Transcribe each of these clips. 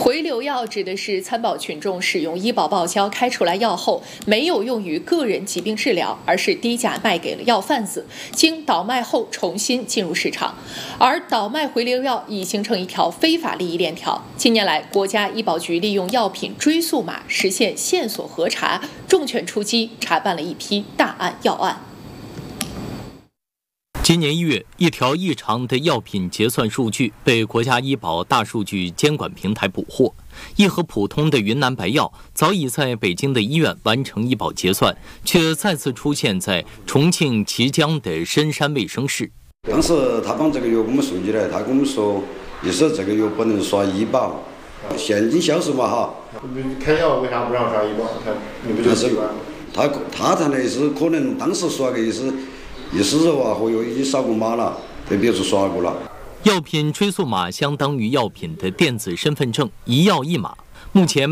回流药指的是参保群众使用医保报销开出来药后，没有用于个人疾病治疗，而是低价卖给了药贩子，经倒卖后重新进入市场。而倒卖回流药已形成一条非法利益链条。近年来，国家医保局利用药品追溯码实现线索核查，重拳出击，查办了一批大案要案。 今年1月，一条异常的药品结算数据被国家医保大数据监管平台捕获。一盒普通的云南白药早已在北京的医院完成医保结算，却再次出现在重庆綦江的深山卫生室。 当时他把这个药给我们送进来，他跟我们说，意思这个药不能刷医保，现金销售嘛哈。 开药为啥不让刷医保？你不就习惯？ 他谈的意思，可能当时说的意思是说和药已经扫过码了，在别处刷过了。 药品追溯码相当于药品的电子身份证，一药一码。目前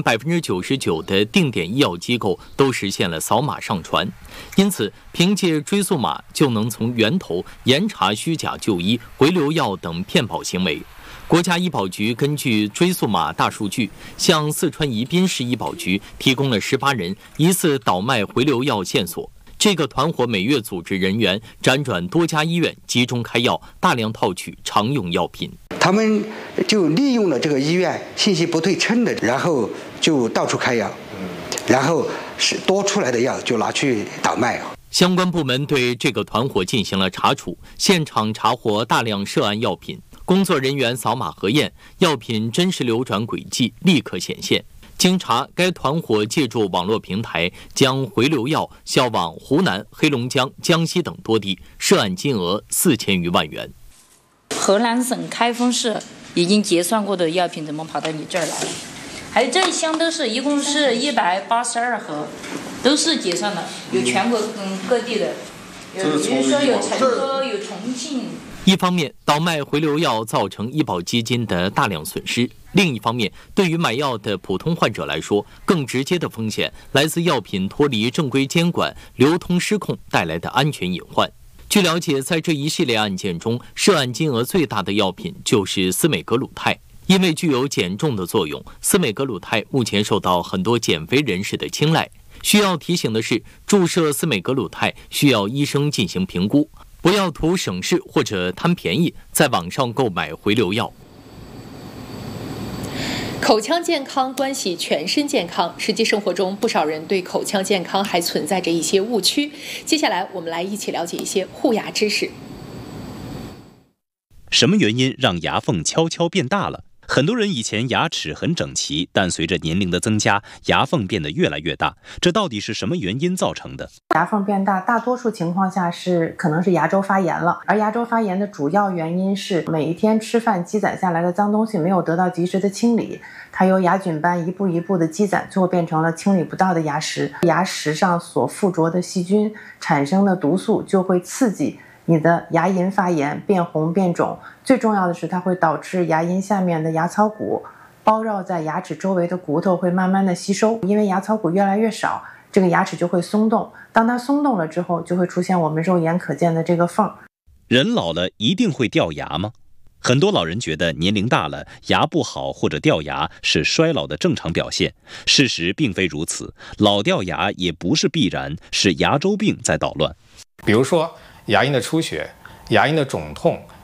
99%的定点医药机构都实现了扫码上传，因此凭借追溯码就能从源头严查虚假就医、回流药等骗保行为。国家医保局根据追溯码大数据，向四川宜宾市医保局提供了18人疑似倒卖回流药线索。这个团伙每月组织人员辗转多家医院，集中开药，大量套取常用药品。 他们就利用了这个医院信息不对称的，然后就到处开药，然后是多出来的药就拿去倒卖。 相关部门对这个团伙进行了查处，现场查获大量涉案药品，工作人员扫码核验，药品真实流转轨迹立刻显现。经查，该团伙借助网络平台将回流药销往湖南、黑龙江、江西等多地，涉案金额4000余万元。 河南省开封市已经结算过的药品怎么跑到你这儿来了？还有这一箱都是一共是182盒，都是结算的，有全国各地的，比如说有成都、有重庆。 一方面，倒卖回流药造成医保基金的大量损失；另一方面，对于买药的普通患者来说，更直接的风险来自药品脱离正规监管、流通失控带来的安全隐患。据了解，在这一系列案件中，涉案金额最大的药品就是司美格鲁肽。因为具有减重的作用，司美格鲁肽目前受到很多减肥人士的青睐。需要提醒的是，注射司美格鲁肽需要医生进行评估，不要图省事或者贪便宜，在网上购买回流药。 口腔健康关系全身健康，实际生活中不少人对口腔健康还存在着一些误区。接下来我们来一起了解一些护牙知识。 什么原因让牙缝悄悄变大了？很多人以前牙齿很整齐，但随着年龄的增加，牙缝变得越来越大，这到底是什么原因造成的？ 牙缝变大，大多数情况下可能是牙周发炎了，而牙周发炎的主要原因是每一天吃饭积攒下来的脏东西没有得到及时的清理，它由牙菌斑一步一步的积攒，最后变成了清理不到的牙石。牙石上所附着的细菌产生的毒素就会刺激你的牙龈发炎、变红变肿，最重要的是它会导致牙龈下面的牙槽骨包绕在牙齿周围的骨头会慢慢的吸收，因为牙槽骨越来越少，这个牙齿就会松动，当它松动了之后，就会出现我们肉眼可见的这个缝。 人老了一定会掉牙吗？很多老人觉得年龄大了，牙不好或者掉牙是衰老的正常表现，事实并非如此，老掉牙也不是必然，是牙周病在捣乱。 比如说牙龈的出血、牙龈的肿痛、